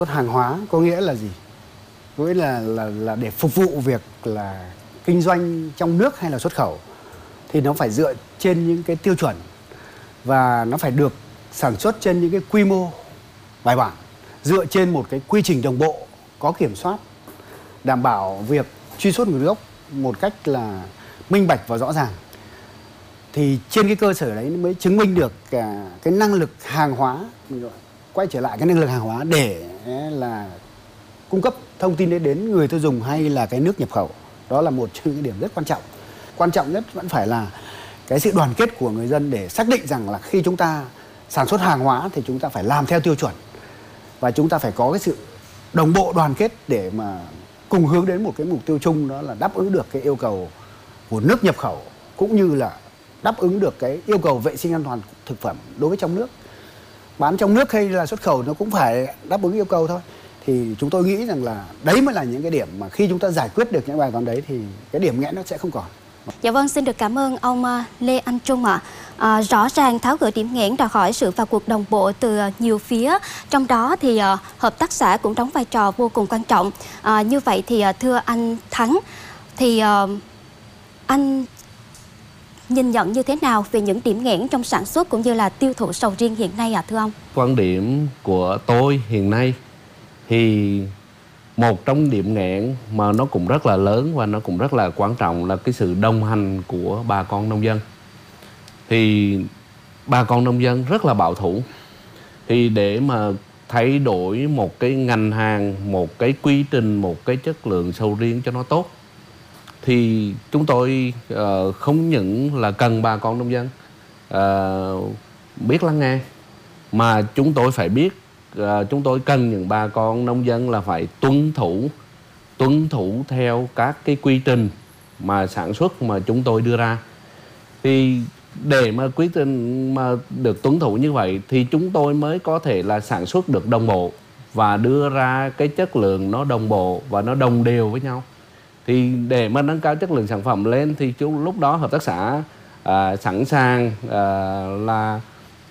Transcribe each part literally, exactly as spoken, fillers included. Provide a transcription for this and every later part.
Hàng hóa có nghĩa là gì? Có nghĩa là, là, là để phục vụ việc là kinh doanh trong nước hay là xuất khẩu thì nó phải dựa trên những cái tiêu chuẩn và nó phải được sản xuất trên những cái quy mô bài bản, dựa trên một cái quy trình đồng bộ, có kiểm soát, đảm bảo việc truy xuất nguồn gốc một cách là minh bạch và rõ ràng. Thì trên cái cơ sở đấy mới chứng minh được cả cái năng lực hàng hóa, quay trở lại cái năng lực hàng hóa để là cung cấp thông tin đến, đến người tiêu dùng hay là cái nước nhập khẩu. Đó là một trong những điểm rất quan trọng. Quan trọng nhất vẫn phải là cái sự đoàn kết của người dân để xác định rằng là khi chúng ta sản xuất hàng hóa thì chúng ta phải làm theo tiêu chuẩn và chúng ta phải có cái sự đồng bộ đoàn kết để mà cùng hướng đến một cái mục tiêu chung, đó là đáp ứng được cái yêu cầu của nước nhập khẩu cũng như là đáp ứng được cái yêu cầu vệ sinh an toàn thực phẩm đối với trong nước. Bán trong nước hay là xuất khẩu nó cũng phải đáp ứng yêu cầu thôi. Thì chúng tôi nghĩ rằng là đấy mới là những cái điểm mà khi chúng ta giải quyết được những bài toán đấy thì cái điểm nghẽn nó sẽ không còn. Dạ vâng, xin được cảm ơn ông Lê Anh Trung ạ. À, rõ ràng tháo gỡ điểm nghẽn đòi hỏi sự vào cuộc đồng bộ từ nhiều phía, trong đó thì uh, hợp tác xã cũng đóng vai trò vô cùng quan trọng. À, như vậy thì uh, thưa anh Thắng, thì uh, anh nhìn nhận như thế nào về những điểm nghẽn trong sản xuất cũng như là tiêu thụ sầu riêng hiện nay ạ, à, thưa ông? Quan điểm của tôi hiện nay thì một trong điểm nghẽn mà nó cũng rất là lớn và nó cũng rất là quan trọng là cái sự đồng hành của bà con nông dân. Thì bà con nông dân rất là bảo thủ. Thì để mà thay đổi một cái ngành hàng, một cái quy trình, một cái chất lượng sầu riêng cho nó tốt thì chúng tôi uh, không những là cần bà con nông dân uh, biết lắng nghe, mà chúng tôi phải biết uh, chúng tôi cần những bà con nông dân là phải tuân thủ tuân thủ theo các cái quy trình mà sản xuất mà chúng tôi đưa ra. Thì để mà quy trình mà được tuân thủ như vậy thì chúng tôi mới có thể là sản xuất được đồng bộ và đưa ra cái chất lượng nó đồng bộ và nó đồng đều với nhau. Thì để mà nâng cao chất lượng sản phẩm lên thì chúng, lúc đó hợp tác xã à, sẵn sàng à, là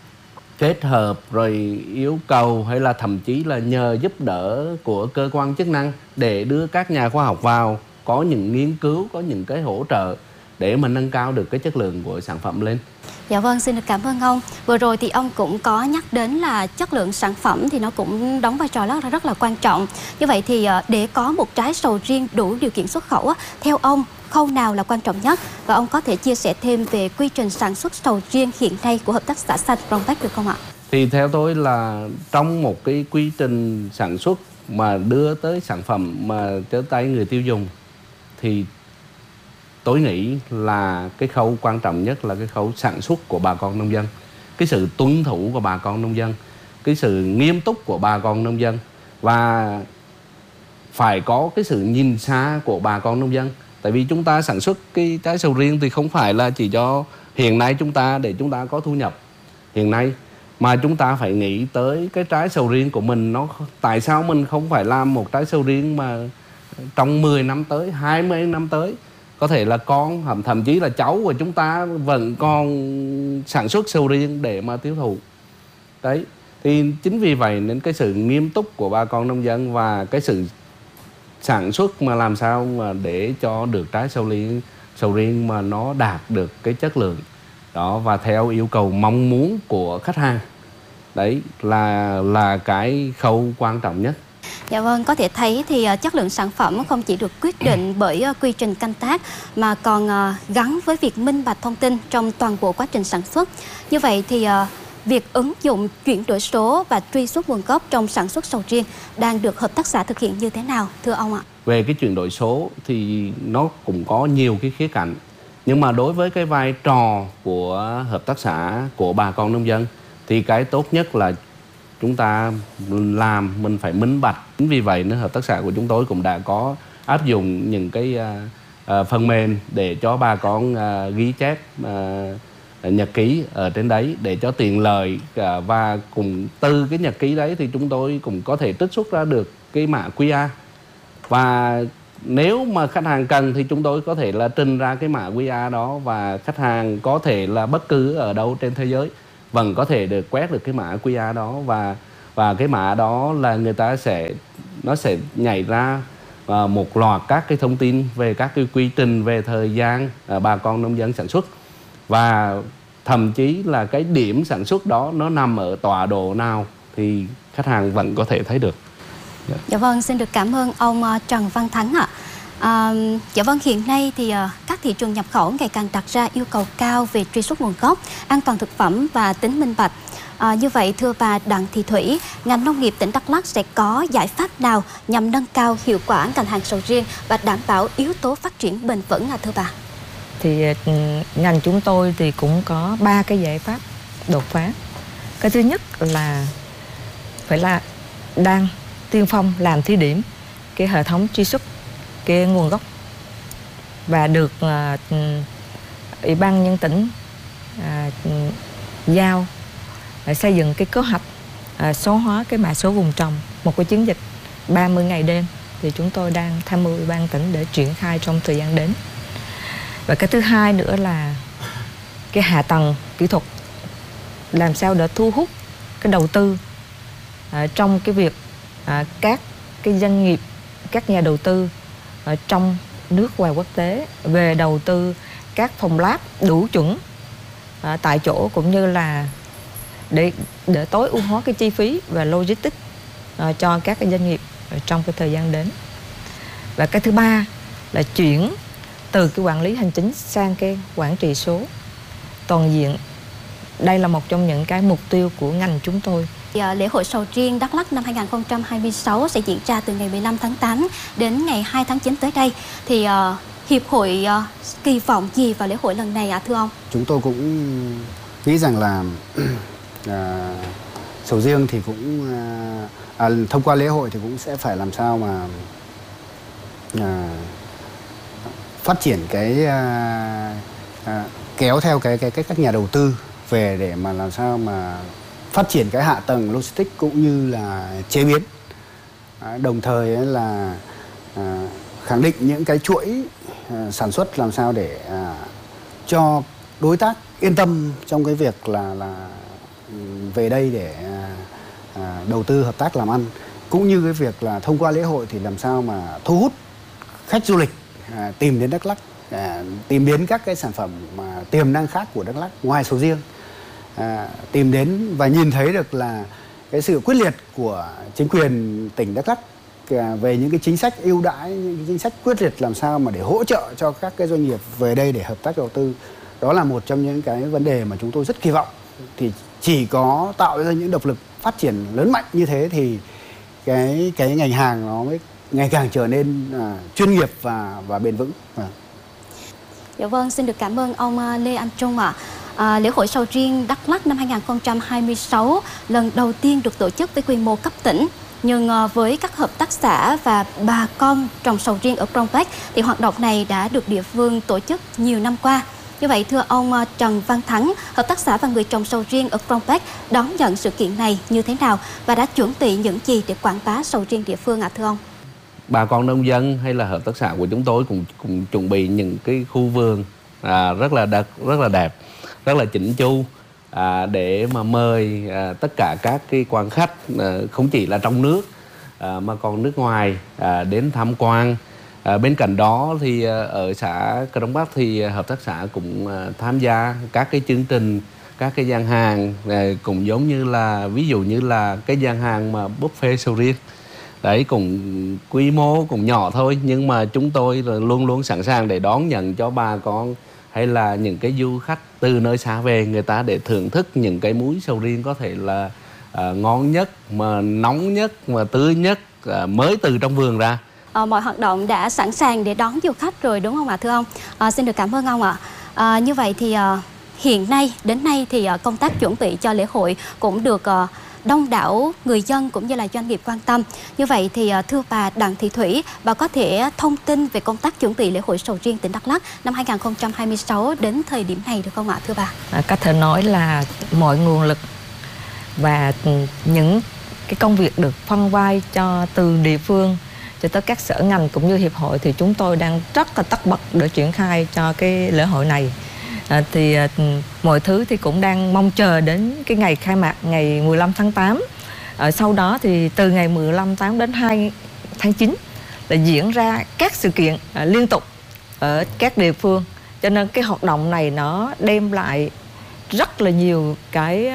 kết hợp rồi yêu cầu hay là thậm chí là nhờ giúp đỡ của cơ quan chức năng để đưa các nhà khoa học vào, có những nghiên cứu, có những cái hỗ trợ để mà nâng cao được cái chất lượng của sản phẩm lên. Dạ vâng, xin được cảm ơn ông. Vừa rồi thì ông cũng có nhắc đến là chất lượng sản phẩm thì nó cũng đóng vai trò rất là, rất là quan trọng. Như vậy thì để có một trái sầu riêng đủ điều kiện xuất khẩu, theo ông khâu nào là quan trọng nhất? Và ông có thể chia sẻ thêm về quy trình sản xuất sầu riêng hiện nay của hợp tác xã Xanh Promtech được không ạ? Thì theo tôi là trong một cái quy trình sản xuất mà đưa tới sản phẩm mà tới tay người tiêu dùng thì tôi nghĩ là cái khâu quan trọng nhất là cái khâu sản xuất của bà con nông dân, cái sự tuân thủ của bà con nông dân, cái sự nghiêm túc của bà con nông dân và phải có cái sự nhìn xa của bà con nông dân. Tại vì chúng ta sản xuất cái trái sầu riêng thì không phải là chỉ cho hiện nay chúng ta để chúng ta có thu nhập hiện nay, mà chúng ta phải nghĩ tới cái trái sầu riêng của mình. Nó tại sao mình không phải làm một trái sầu riêng mà trong mười năm tới, hai mươi năm tới có thể là con, thậm chí là cháu của chúng ta vẫn còn sản xuất sầu riêng để mà tiêu thụ. Đấy, thì chính vì vậy nên cái sự nghiêm túc của bà con nông dân và cái sự sản xuất mà làm sao mà để cho được trái sầu riêng, sầu riêng mà nó đạt được cái chất lượng đó và theo yêu cầu mong muốn của khách hàng. Đấy là là cái khâu quan trọng nhất. Dạ vâng, có thể thấy thì uh, chất lượng sản phẩm không chỉ được quyết định bởi uh, quy trình canh tác mà còn uh, gắn với việc minh bạch thông tin trong toàn bộ quá trình sản xuất. Như vậy thì uh, việc ứng dụng chuyển đổi số và truy xuất nguồn gốc trong sản xuất sầu riêng đang được hợp tác xã thực hiện như thế nào, thưa ông ạ? Về cái chuyển đổi số thì nó cũng có nhiều cái khía cạnh. Nhưng mà đối với cái vai trò của hợp tác xã, của bà con nông dân thì cái tốt nhất là chúng ta làm mình phải minh bạch. Chính vì vậy nên hợp tác xã của chúng tôi cũng đã có áp dụng những cái uh, uh, phần mềm để cho bà con uh, ghi chép uh, nhật ký ở trên đấy để cho tiện lợi, uh, và cùng từ cái nhật ký đấy thì chúng tôi cũng có thể trích xuất ra được cái mã quy rờ. Và nếu mà khách hàng cần thì chúng tôi có thể là trình ra cái mã quy rờ đó và khách hàng có thể là bất cứ ở đâu trên thế giới vẫn có thể được quét được cái mã quy rờ đó và và cái mã đó là người ta sẽ nó sẽ nhảy ra à, một loạt các cái thông tin về các cái quy trình, về thời gian à, bà con nông dân sản xuất, và thậm chí là cái điểm sản xuất đó nó nằm ở tọa độ nào thì khách hàng vẫn có thể thấy được. Dạ, dạ vâng, xin được cảm ơn ông uh, Trần Văn Thắng ạ. À, dạ vâng, hiện nay thì uh, các thị trường nhập khẩu ngày càng đặt ra yêu cầu cao về truy xuất nguồn gốc, an toàn thực phẩm và tính minh bạch. À, như vậy thưa bà Đặng Thị Thủy, ngành nông nghiệp tỉnh Đắk Lắk sẽ có giải pháp nào nhằm nâng cao hiệu quả ngành hàng sầu riêng và đảm bảo yếu tố phát triển bền vững à thưa bà? Thì ngành chúng tôi thì cũng có ba cái giải pháp đột phá. Cái thứ nhất là phải là đang tiên phong làm thí điểm cái hệ thống truy xuất cái nguồn gốc, và được uh, Ủy ban nhân tỉnh uh, giao uh, xây dựng cái kế hoạch uh, số hóa cái mã số vùng trồng, một cái chiến dịch ba mươi ngày đêm thì chúng tôi đang tham mưu Ủy ban tỉnh để triển khai trong thời gian đến. Và cái thứ hai nữa là cái hạ tầng kỹ thuật, làm sao để thu hút cái đầu tư à, trong cái việc à, các cái doanh nghiệp, các nhà đầu tư ở trong nước và quốc tế về đầu tư các phòng lab đủ chuẩn à, tại chỗ, cũng như là để để tối ưu hóa cái chi phí và logistics à, cho các cái doanh nghiệp trong cái thời gian đến. Và cái thứ ba là chuyển từ cái quản lý hành chính sang cái quản trị số toàn diện. Đây là một trong những cái mục tiêu của ngành chúng tôi. Lễ hội sầu riêng Đắk Lắk năm hai nghìn không trăm hai mươi sáu sẽ diễn ra từ ngày mười lăm tháng tám đến ngày hai tháng chín tới đây. Thì uh, Hiệp hội uh, kỳ vọng gì vào lễ hội lần này ạ à, thưa ông? Chúng tôi cũng nghĩ rằng là à, sầu riêng thì cũng à, à, thông qua lễ hội thì cũng sẽ phải làm sao mà à, phát triển cái à, à, kéo theo cái cái, cái các nhà đầu tư về để mà làm sao mà phát triển cái hạ tầng logistics cũng như là chế biến, à, đồng thời ấy là à, khẳng định những cái chuỗi à, sản xuất làm sao để à, cho đối tác yên tâm trong cái việc là là về đây để à, à, đầu tư hợp tác làm ăn, cũng như cái việc là thông qua lễ hội thì làm sao mà thu hút khách du lịch à, tìm đến Đắk Lắk, à, tìm đến các cái sản phẩm mà tiềm năng khác của Đắk Lắk ngoài sầu riêng, à, tìm đến và nhìn thấy được là cái sự quyết liệt của chính quyền tỉnh Đắk Lắk à, về những cái chính sách ưu đãi, những cái chính sách quyết liệt làm sao mà để hỗ trợ cho các cái doanh nghiệp về đây để hợp tác đầu tư. Đó là một trong những cái vấn đề mà chúng tôi rất kỳ vọng. Thì chỉ có tạo ra những động lực phát triển lớn mạnh như thế thì cái cái ngành hàng nó mới ngày càng trở nên à, chuyên nghiệp và và bền vững. À. Dạ vâng, xin được cảm ơn ông Lê Anh Trung ạ. À, lễ hội sầu riêng Đắk Lắk năm hai nghìn không trăm hai mươi sáu lần đầu tiên được tổ chức với quy mô cấp tỉnh. Nhưng à, với các hợp tác xã và bà con trồng sầu riêng ở Krông Bách thì hoạt động này đã được địa phương tổ chức nhiều năm qua. Như vậy thưa ông Trần Văn Thắng, hợp tác xã và người trồng sầu riêng ở Krông Bách đón nhận sự kiện này như thế nào và đã chuẩn bị những gì để quảng bá sầu riêng địa phương ạ à, thưa ông? Bà con nông dân hay là hợp tác xã của chúng tôi cũng cũng chuẩn bị những cái khu vườn à, rất là đặc, rất là đẹp, rất là chỉnh chu à, để mà mời à, tất cả các cái quan khách à, không chỉ là trong nước à, mà còn nước ngoài à, đến tham quan. À, bên cạnh đó thì à, ở xã Krông Bách thì hợp tác xã cũng à, tham gia các cái chương trình, các cái gian hàng à, cũng giống như là ví dụ như là cái gian hàng mà buffet sầu riêng. Đấy, cũng quy mô cũng nhỏ thôi, nhưng mà chúng tôi luôn luôn sẵn sàng để đón nhận cho bà con hay là những cái du khách từ nơi xa về, người ta để thưởng thức những cái múi sầu riêng có thể là à, ngon nhất, mà nóng nhất, mà tươi nhất, à, mới từ trong vườn ra. À, mọi hoạt động đã sẵn sàng để đón du khách rồi đúng không ạ thưa ông? À, xin được cảm ơn ông ạ. À, như vậy thì à, hiện nay đến nay thì à, công tác chuẩn bị cho lễ hội cũng được à, đông đảo người dân cũng như là doanh nghiệp quan tâm. Như vậy thì thưa bà Đặng Thị Thủy, bà có thể thông tin về công tác chuẩn bị lễ hội sầu riêng tỉnh Đắk Lắk năm hai nghìn không trăm hai mươi sáu đến thời điểm này được không ạ thưa bà? À, có thể nói là mọi nguồn lực và những cái công việc được phân vai cho từ địa phương cho tới các sở ngành cũng như hiệp hội thì chúng tôi đang rất là tất bật để triển khai cho cái lễ hội này. À, thì à, mọi thứ thì cũng đang mong chờ đến cái ngày khai mạc ngày mười lăm tháng tám À, sau đó thì từ ngày mười lăm tháng đến hai tháng chín là diễn ra các sự kiện à, liên tục ở các địa phương, cho nên cái hoạt động này nó đem lại rất là nhiều cái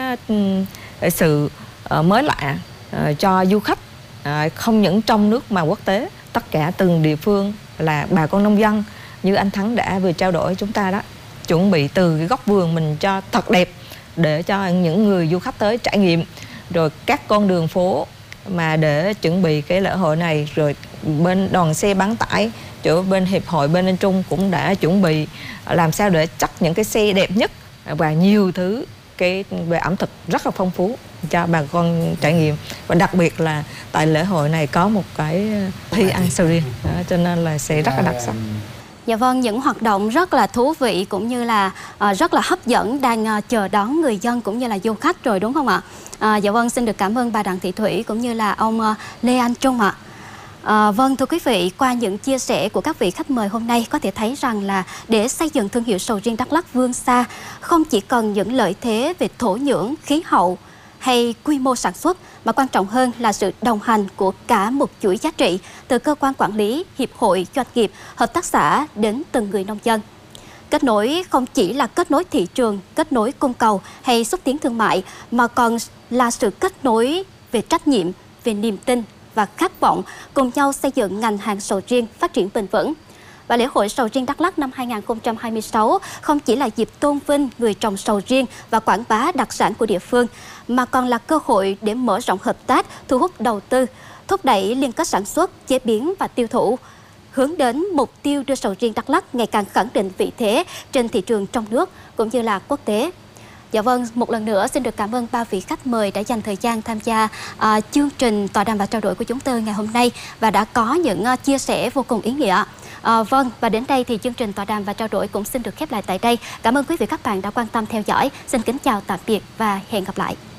uh, sự uh, mới lạ uh, cho du khách, uh, không những trong nước mà quốc tế. Tất cả từng địa phương là bà con nông dân như anh Thắng đã vừa trao đổi chúng ta đó, chuẩn bị từ cái góc vườn mình cho thật đẹp để cho những người du khách tới trải nghiệm, rồi các con đường phố mà để chuẩn bị cái lễ hội này, rồi bên đoàn xe bán tải chỗ bên hiệp hội bên Anh Trung cũng đã chuẩn bị làm sao để chắc những cái xe đẹp nhất và nhiều thứ cái về ẩm thực rất là phong phú cho bà con trải nghiệm. Và đặc biệt là tại lễ hội này có một cái thi ăn sầu riêng, cho nên là sẽ rất là đặc sắc. Dạ vâng, những hoạt động rất là thú vị cũng như là uh, rất là hấp dẫn đang uh, chờ đón người dân cũng như là du khách rồi, đúng không ạ? Uh, dạ vâng, xin được cảm ơn bà Đặng Thị Thủy cũng như là ông uh, Lê Anh Trung ạ. À, vâng, thưa quý vị, qua những chia sẻ của các vị khách mời hôm nay có thể thấy rằng là để xây dựng thương hiệu sầu riêng Đắk Lắk vươn xa, không chỉ cần những lợi thế về thổ nhưỡng, khí hậu hay quy mô sản xuất, mà quan trọng hơn là sự đồng hành của cả một chuỗi giá trị từ cơ quan quản lý, hiệp hội, doanh nghiệp, hợp tác xã đến từng người nông dân. Kết nối không chỉ là kết nối thị trường, kết nối cung cầu hay xúc tiến thương mại, mà còn là sự kết nối về trách nhiệm, về niềm tin và khát vọng cùng nhau xây dựng ngành hàng sầu riêng phát triển bền vững. Và lễ hội sầu riêng Đắk Lắk năm hai nghìn không trăm hai mươi sáu không chỉ là dịp tôn vinh người trồng sầu riêng và quảng bá đặc sản của địa phương, mà còn là cơ hội để mở rộng hợp tác, thu hút đầu tư, thúc đẩy liên kết sản xuất, chế biến và tiêu thụ, hướng đến mục tiêu đưa sầu riêng Đắk Lắk ngày càng khẳng định vị thế trên thị trường trong nước cũng như là quốc tế. Dạ vâng, một lần nữa xin được cảm ơn ba vị khách mời đã dành thời gian tham gia uh, chương trình tọa đàm và trao đổi của chúng tôi ngày hôm nay và đã có những uh, chia sẻ vô cùng ý nghĩa. Uh, vâng, và đến đây thì chương trình tọa đàm và trao đổi cũng xin được khép lại tại đây. Cảm ơn quý vị các bạn đã quan tâm theo dõi. Xin kính chào tạm biệt và hẹn gặp lại.